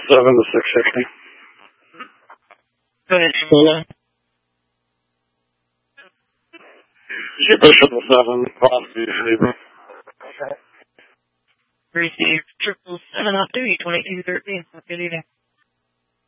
to 660. Go ahead, Shimola. Ship 777, possibly sleeper. Receive 777 up to 2213. Good evening.